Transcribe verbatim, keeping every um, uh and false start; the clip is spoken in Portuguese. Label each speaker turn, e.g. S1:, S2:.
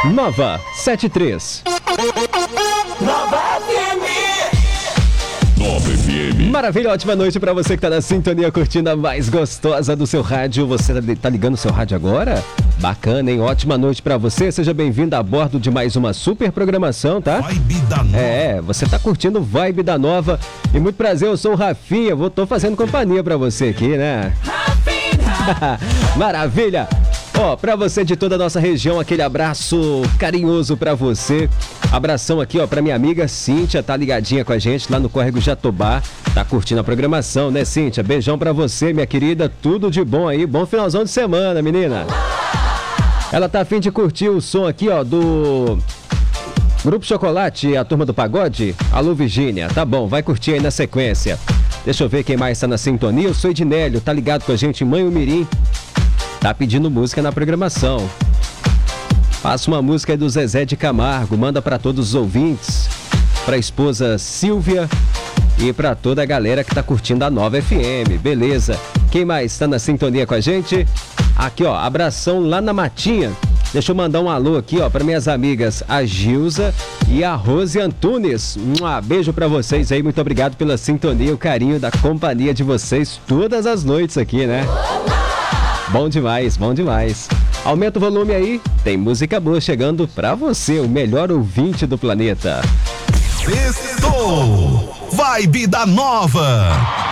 S1: Nova setenta e três.
S2: Nova F M.
S3: Nova F M.
S1: Maravilha, ótima noite pra você que tá na sintonia curtindo a mais gostosa do seu rádio. Você tá ligando o seu rádio agora? Bacana, hein? Ótima noite pra você. Seja bem-vindo a bordo de mais uma super programação, tá?
S3: Vibe da Nova.
S1: É, você tá curtindo o Vibe da Nova. E muito prazer, eu sou o Rafinha. Vou, tô fazendo companhia pra você aqui, né? Maravilha! Ó, pra você de toda a nossa região, aquele abraço carinhoso pra você. Abração aqui, ó, pra minha amiga Cíntia, tá ligadinha com a gente lá no Córrego Jatobá. Tá curtindo a programação, né, Cíntia? Beijão pra você, minha querida. Tudo de bom aí. Bom finalzão de semana, menina. Ela tá a fim de curtir o som aqui, ó, do Grupo Chocolate, a turma do pagode. Alô, Virgínia. Tá bom, vai curtir aí na sequência. Deixa eu ver quem mais tá na sintonia. Eu sou Ednélio, tá ligado com a gente em Manhumirim. Tá pedindo música na programação. Faça uma música aí do Zezé de Camargo. Manda pra todos os ouvintes. Pra esposa Silvia. E pra toda a galera que tá curtindo a Nova F M. Beleza. Quem mais tá na sintonia com a gente? Aqui, ó. Abração lá na Matinha. Deixa eu mandar um alô aqui, ó, para minhas amigas, a Gilza e a Rose Antunes. Um beijo para vocês aí, muito obrigado pela sintonia, o carinho da companhia de vocês todas as noites aqui, né? Bom demais, bom demais. Aumenta o volume aí, tem música boa chegando para você, o melhor ouvinte do planeta.
S3: Sextou! Vibe da Nova.